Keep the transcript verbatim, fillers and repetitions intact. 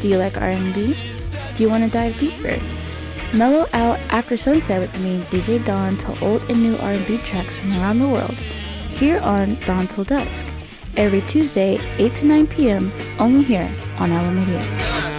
Do you like R and B? Do you want to dive deeper? Mellow out after sunset with me, D J Dawn, to old and new R and B tracks from around the world, here on Dawn Till Dusk, every Tuesday, eight to nine p.m., only here on Alameda.